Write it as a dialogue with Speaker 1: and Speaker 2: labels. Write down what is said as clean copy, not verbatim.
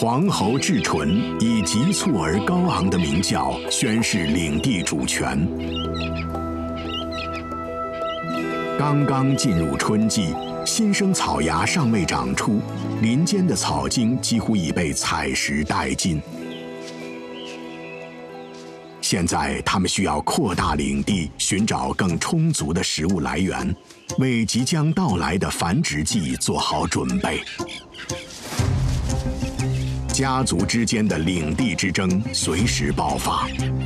Speaker 1: 皇侯至纯以急促而高昂的鸣叫宣示领地主权。刚刚进入春季，新生草芽尚未长出，林间的草茎几乎已被采食殆尽。现在，他们需要扩大领地，寻找更充足的食物来源，为即将到来的繁殖季做好准备。家族之间的领地之争随时爆发，